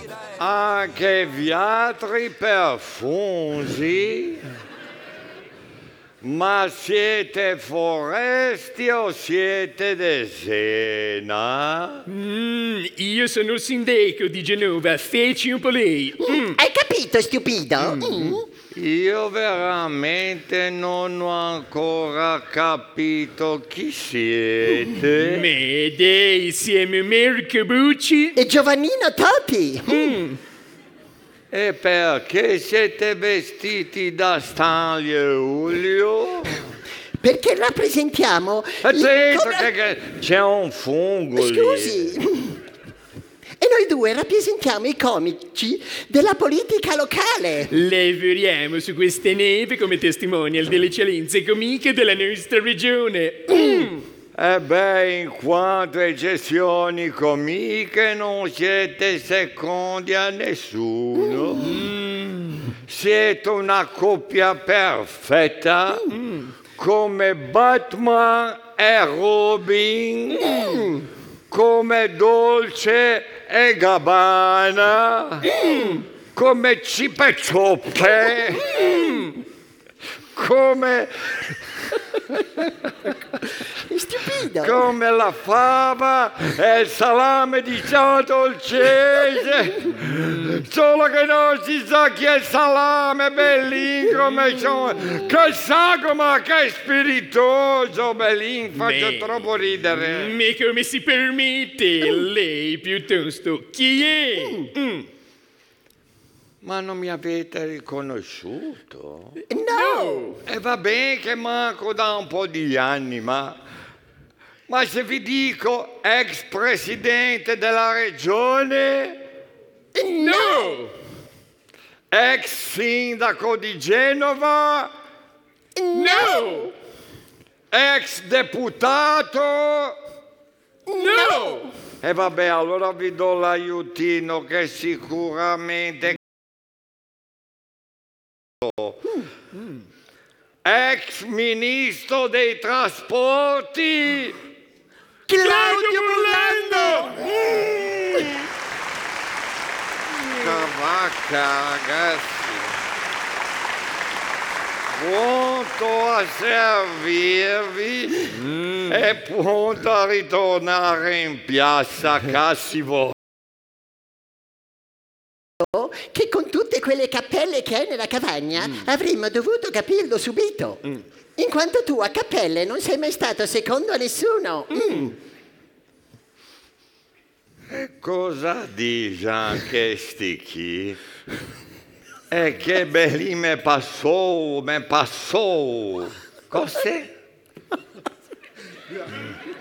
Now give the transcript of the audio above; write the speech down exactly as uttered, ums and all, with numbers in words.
Anche gli altri per Fonzi? Ma siete foresti o siete de Siena? Mm, io sono il sindaco di Genova, feci un po' lei. Mm. Hai capito, stupido? Mm. Mm. Io veramente non ho ancora capito chi siete. Me, dei, siamo Mirko Bucci e Giovannino Toti. Mm. E perché siete vestiti da Stanlio Julio? Perché rappresentiamo... Il... Che, che c'è un fungo lì. Scusi. E noi due rappresentiamo i comici della politica locale. Lavoriamo su queste neve come testimonial delle eccellenze comiche della nostra regione. Mm. E beh, in quanto a gestioni comiche non siete secondi a nessuno. Mm. Siete una coppia perfetta, mm. come Batman e Robin, mm. come Dolce e Gabbana, mm. come Cipe e Cioppe, mm. come... Stupido. Come la fava e il salame di San Dolcese. Solo che non si sa chi è il salame, bellin come sono. Che sagoma, che spiritoso, bellin, faccio Beh, troppo ridere. Ma come si permette? Lei piuttosto chi è? Mm. Mm. Ma non mi avete riconosciuto? No! E va bene che manco da un po' di anni, ma... Ma se vi dico ex presidente della regione? No! Ex sindaco di Genova? No! Ex deputato? No! E vabbè, allora vi do l'aiutino che sicuramente... Mm. Ex ministro dei trasporti Claudio Burlando. Mm. Cavacca, ragazzi, pronto a servirvi mm. e pronto a ritornare in piazza Cassivò. Che con tutte quelle cappelle che hai nella cavagna mm. avremmo dovuto capirlo subito, mm. in quanto tu a cappelle non sei mai stato secondo a nessuno. Mm. Cosa dici anche stichi? E che belli me passò, me passò. Cos'è?